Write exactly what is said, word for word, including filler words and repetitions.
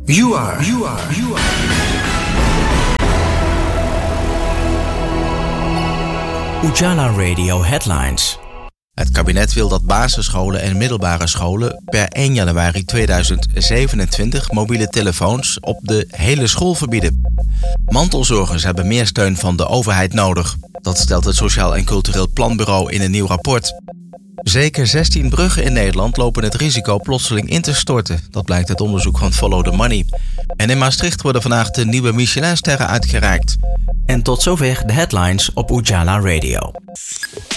You are, you are, you are. Ujala Radio Headlines. Het kabinet wil dat basisscholen en middelbare scholen per één januari tweeduizend zevenentwintig mobiele telefoons op de hele school verbieden. Mantelzorgers hebben meer steun van de overheid nodig. Dat stelt het Sociaal en Cultureel Planbureau in een nieuw rapport. Zeker zestien bruggen in Nederland lopen het risico plotseling in te storten. Dat blijkt uit onderzoek van Follow the Money. En in Maastricht worden vandaag de nieuwe Michelinsterren uitgereikt. En tot zover de headlines op Ujala Radio.